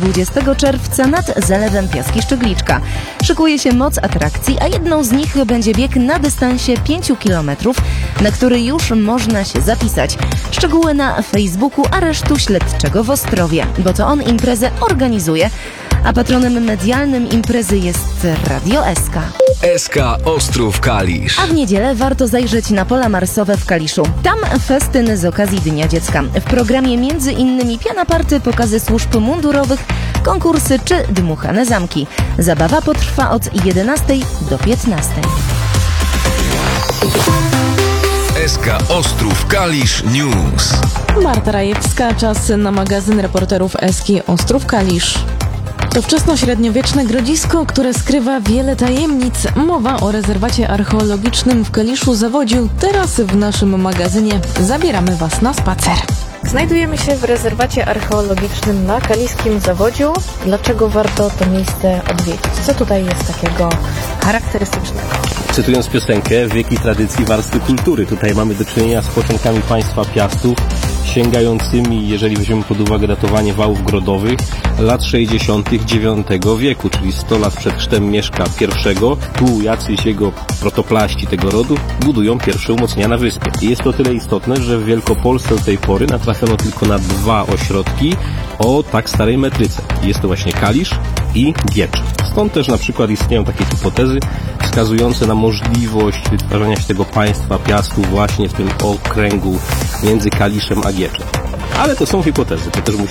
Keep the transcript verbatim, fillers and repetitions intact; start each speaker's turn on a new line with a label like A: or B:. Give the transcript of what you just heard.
A: dwudziestego czerwca nad Zalewem Piaski Szczegliczka. Szykuje się moc atrakcji, a jedną z nich będzie bieg na dystansie pięciu kilometrów, na który już można się zapisać. Szczegóły na Facebooku Aresztu Śledczego w Ostrowie, bo to on imprezę organizuje, a patronem medialnym imprezy jest Radio S K.
B: S K Ostrów Kalisz.
A: A w niedzielę warto zajrzeć na pola marsowe w Kaliszu. Tam festyn z okazji Dnia Dziecka. W programie między innymi piana party, pokazy służb mundurowych, konkursy czy dmuchane zamki. Zabawa potrwa od jedenastej do piętnastej.
B: S K Ostrów Kalisz News.
C: Marta Rajewska, czas na magazyn reporterów S K Ostrów Kalisz. To wczesnośredniowieczne grodzisko, które skrywa wiele tajemnic. Mowa o rezerwacie archeologicznym w Kaliszu Zawodziu. Teraz w naszym magazynie zabieramy Was na spacer.
D: Znajdujemy się w rezerwacie archeologicznym na kaliskim Zawodziu. Dlaczego warto to miejsce odwiedzić? Co tutaj jest takiego charakterystycznego?
E: Cytując piosenkę, wieki tradycji, warstwy kultury. Tutaj mamy do czynienia z początkami państwa Piastów, sięgającymi, jeżeli weźmiemy pod uwagę datowanie wałów grodowych, lat sześćdziesiątych dziewiątego wieku, czyli sto lat przed chrztem Mieszka I. Tu jacyś jego protoplaści tego rodu budują pierwsze umocnienia na wyspie. I jest to tyle istotne, że w Wielkopolsce do tej pory natrafiono tylko na dwa ośrodki o tak starej metryce. Jest to właśnie Kalisz i Giecz. Stąd też na przykład istnieją takie hipotezy wskazujące na możliwość wytwarzania się tego państwa Piastów właśnie w tym okręgu między Kaliszem a Gieczem. Ale to są hipotezy, to też musimy